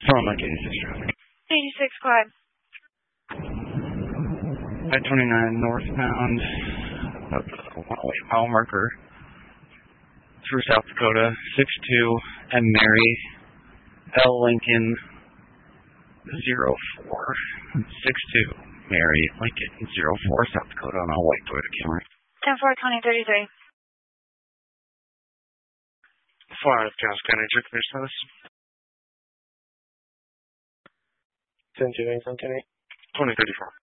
Hello, Mike 86 traffic. 86 Clyde. I-29 northbound, one-way mile marker through South Dakota, 62 and Mary, L. Lincoln, 04, 62, Mary, Lincoln, 04, South Dakota on a white Toyota Camry. 10-4, 2033. 5, Cass County, check their status. 10-2, 2034. 2034.